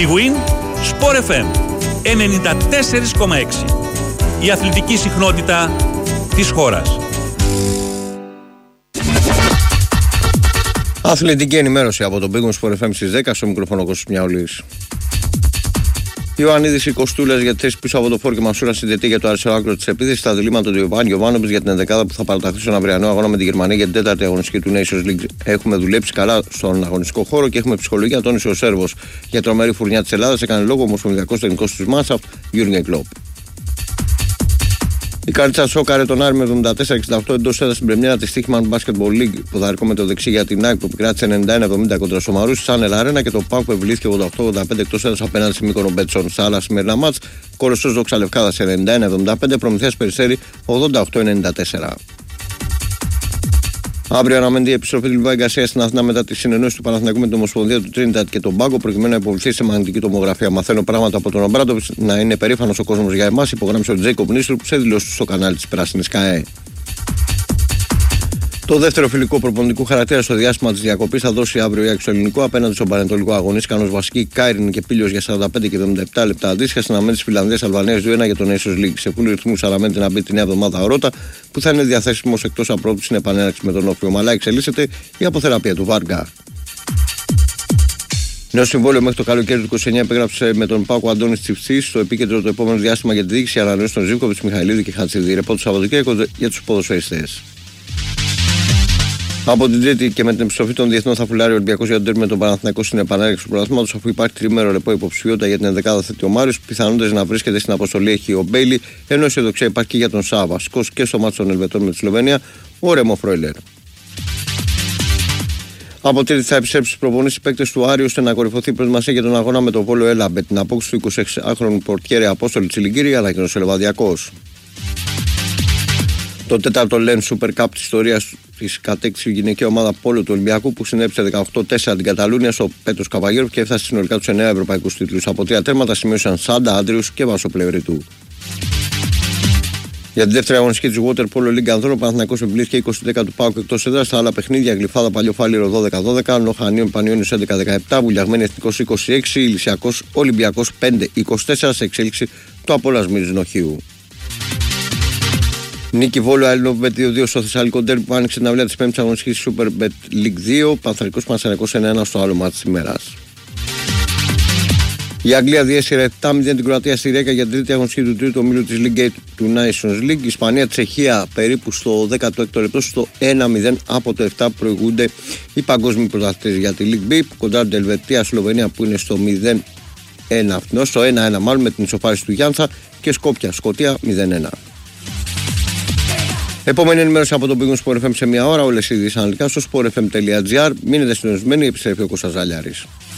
Big Win, Sport FM 94,6. Η αθλητική συχνότητα της χώρας. Αθλητική ενημέρωση από τον Big Win Sport FM στις 10, στο μικρόφωνο Κώστας Μιαούλης. Ιωαννίδης Κοστούλας για τη θέση πίσω από το φόρ και Μασούρα συνδετεί για το αριστερό άκρο της επίθεσης. Στα διλήμματα του Γιωβάνοβιτς για την ενδεκάδα που θα παραταχθεί στον αυριανό αγώνα με τη Γερμανία για την τέταρτη αγωνιστική του Nations League. Έχουμε δουλέψει καλά στον αγωνιστικό χώρο και έχουμε ψυχολογία, τόνισε ο Σέρβος. Για τρομερή φουρνιά της Ελλάδας έκανε λόγο ο ομοσπονδιακός τεχνικός του Μάσαφ, Γιούργκεν Κλοπ. Η Καρίτσα σόκαρε τον Άρη με 74-68 εντός έδρας στην πρεμιέρα της Stichman Basketball League. Ποδαρικό με το δεξί για την ΑΕΚ που επικράτησε 91-70 κοντρα Σομαρούς, Σάνελ Αρένα, και το ΠΑΟΚ που ευλήθηκε 88-85 εκτός έδρας απέναντι στη Μύκονο Μπέτσον. Στα άλλα σημερινά μάτς, Κοροσσός Δόξα Λευκάδας 91-75, Προμηθέας Περιστέρι 88-94. Αύριο αναμένεται η επιστροφή του Λιβάη Γκαρσία στην Αθηνά μετά τη συνεννόηση του Παναθηναϊκού με την Ομοσπονδία του Τρίνινταντ και τον Πάγκο, προκειμένου να υποβληθεί σε μαγνητική τομογραφία. Μαθαίνω πράγματα από τον Ομπράντοβιτς να είναι περήφανος ο κόσμος για εμάς, υπογράμμισε ο Τζέικοπ Νίστρου σε δηλώσεις του στο κανάλι της Πράσινης ΚΑΕ. Το δεύτερο φιλικό προπονητικού χαρακτήρα στο διάστημα της διακοπής θα δώσει αύριο η ΑΕΚ στο Ελληνικό απέναντι στον Πανετολικό αγωνίστηκαν ως βασική Κάιριν και Πίλιος για 45 και 77 λεπτά αντίστοιχα στην αναμέτρηση της Φιλανδίας Αλβανίας 2-1 για τον Nations League. Σε φούλου ρυθμούς αναμένεται να μπει τη νέα εβδομάδα ο Ρότα που θα είναι διαθέσιμος εκτός απρόπτου στην επανέναρξη με τον Όφιο. Μαλά εξελίσσεται η αποθεραπεία του Βάρνκα. Νέο συμβόλαιο μέχρι το καλοκαίρι του 29 επέγραψε με τον ΠΑΟΚ Αντώνης Τσιφτσής στο επίκεντρο το επόμενο διάστημα για τη διοίκηση ανανέωση των Ζίβκοβιτς, Μιχαηλίδη και Χατσίδη. Ρεπό του Σαββατοκύριακο για τους ποδοσφαιριστές. Από την Τρίτη και με την επιστροφή των διεθνών θα φουλάρει ο Ολυμπιακός για τον τέρμι με τον Παναθηναϊκό στην επανάληψη του πρωταθλήματος, αφού υπάρχει τριμέρο ρεπό υποψηφιότητα για την ενδεκάδα θέτει ο Μάριος. Πιθανότητες να βρίσκεται στην αποστολή έχει ο Μπέιλι, ενώ αισιοδοξία υπάρχει και για τον Σάβα. Σκος και στο μάτσο των Ελβετών με τη Σλοβενία, ο Ρέμο Φρόιλερ. Από Τρίτη θα επιστρέψει στους προπονήσεις παίκτες του Άριου ώστε να κορυφωθεί η προετοιμασία για τον αγώνα με το Βόλο Έλα. Με την απόκτηση του 26χρονου πορτιέρε Απόστολη Τσιλιγκύρη, ανακοίνωσε ο Λεβαδιακός. Το τέταρτο LEN Super Cup της ιστορίας της κατέκτησε η γυναικεία ομάδα Πόλο του Ολυμπιακού που συνέβησε 18-4 την Καταλούνια στο Πέτρος Καβαγέρου και έφτασε συνολικά τους 9 ευρωπαϊκούς τίτλους. Από 3 τέρματα σημείωσαν Σάντα, Άντριους και Βασοπλευριτού. Για τη δεύτερη αγωνιστική της Water Polo League Ανδρών, ο Παναθηναϊκός επιβλήθηκε 20 του ΠΑΟΚ εκτός έδρας. Στα άλλα παιχνίδια, Γλυφάδα Παλιοφάλιρο 12-12, Νοχανίων Πανιώνιος 11-17, Βουλιαγμένη Εθνικός 26, Ηλυσιακός Ολυμπιακός 5-24 σε εξέλιξη το Απόλλωνας Μύρης Νοχείου. Νίκη Βόλου Αιλόβετ 2-2 στο Θεσσαλικό Ντέρμπι που άνοιξε την αυλαία της 5ης αγωνιστικής Super Bet League 2. Παναθηναϊκός Πανσεραϊκός 1-1 στο άλλο μάτς της ημέρας. Η Αγγλία διέσυρε 7-0 την Κροατία στη Ρέκα για την τρίτη αγωνιστική του τρίτου ομίλου της League 8 του Nations League. Η Ισπανία-Τσεχία περίπου στο 16ο λεπτό στο 1-0 από το 7 προηγούνται οι παγκόσμιοι πρωταθλητές για τη League B. Κοντά την Ελβετία-Σλοβενία που είναι στο 0-1 φθηνό, στο 1-1 μάλλον με την ισοφάριση του Γιάννσα και Σκόπια-Σκωτία 0-1. Επόμενη ενημέρωση από τον Big Win Sport FM σε μια ώρα. Όλες οι ειδήσεις αναλυτικά στο sportfm.gr. Μείνετε συντονισμένοι, επιστρέφει ο Κώστας Ζαλιάρης.